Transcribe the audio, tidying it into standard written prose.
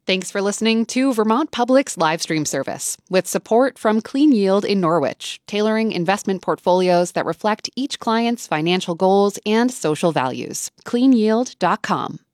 Thanks for listening to Vermont Public's live stream service, with support from Clean Yield in Norwich, tailoring investment portfolios that reflect each client's financial goals and social values. CleanYield.com.